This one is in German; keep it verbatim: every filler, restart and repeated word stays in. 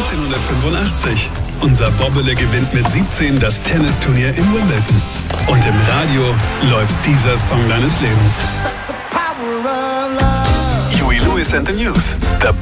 neunzehnhundertfünfundachtzig. Unser Bobbele gewinnt mit siebzehn das Tennisturnier in Wimbledon. Und im Radio läuft dieser Song deines Lebens. Huey Lewis and the News. The